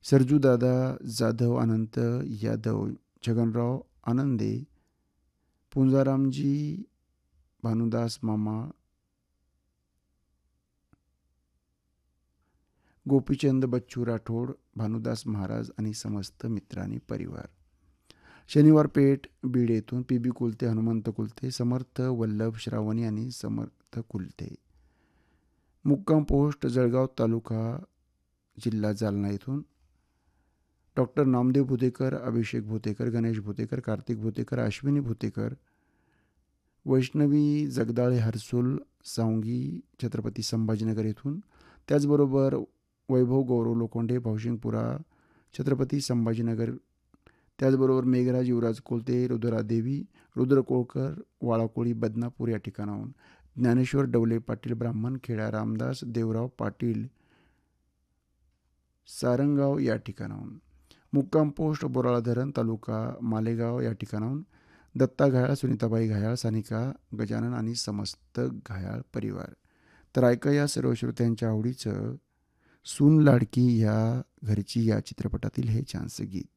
सरजूदादा जाधव, अनंत यादव, छगनराव आनंदे, पुंजारामजी, भानुदास मामा, गोपीचंद बच्चू राठोड, भानुदास महाराज आणि समस्त मित्रांनी परिवार. शनिवार पेठ बीड येथून पी बी कुलते, हनुमंत कुलते, समर्थ वल्लभ श्रावणी आणि समर्थ कुलते. मुक्काम पोस्ट जळगाव तालुका जिल्हा जालना येथून डॉक्टर नामदेव भुतेकर, अभिषेक भुतेकर, गणेश भुतेकर, कार्तिक भुतेकर, अश्विनी भुतेकर, वैष्णवी जगदाळे हरसूल सावंगी छत्रपती संभाजीनगर येथून. त्याचबरोबर वैभव गौरव लोखंडे भावशिंगपुरा छत्रपती संभाजीनगर. त्याचबरोबर मेघराज युवराज कोलते, रुद्रादेवी रुद्र कोळकर वाळाकोळी बदनापूर या ठिकाणाहून. ज्ञानेश्वर डवले पाटील ब्राह्मणखेडा, रामदास देवराव पाटील सारंगाव या ठिकाणाहून. मुक्काम पोस्ट बोराळा धरण तालुका मालेगाव या ठिकाणाहून दत्ता घायाळ, सुनीताबाई घायाळ, सानिका गजानन आणि समस्त घायाळ परिवार. तर ऐका या सर्व श्रोत्यांच्या आवडीचं सून लाडकी या घरची या चित्रपटातील हे छानसं गीत.